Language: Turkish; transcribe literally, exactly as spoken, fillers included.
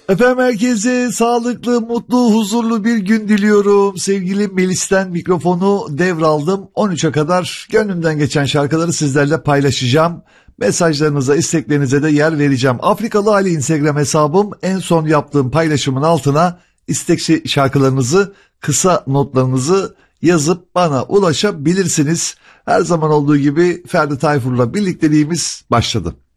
Efendim herkese sağlıklı, mutlu, huzurlu bir gün diliyorum. Sevgili Melis'ten mikrofonu devraldım. on üçe kadar gönlümden geçen şarkıları sizlerle paylaşacağım. Mesajlarınıza, isteklerinize de yer vereceğim. Afrikalı Ali Instagram hesabım, en son yaptığım paylaşımın altına istek şarkılarınızı, kısa notlarınızı yazıp bana ulaşabilirsiniz. Her zaman olduğu gibi Ferdi Tayfur'la birlikteliğimiz başladı.